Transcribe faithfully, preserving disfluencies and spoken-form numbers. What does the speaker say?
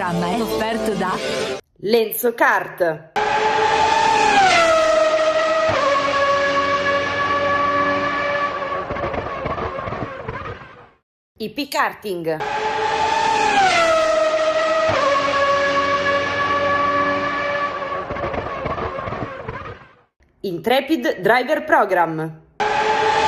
programma è offerto da Lenzo Kart. I P Karting. Intrepid Driver Program.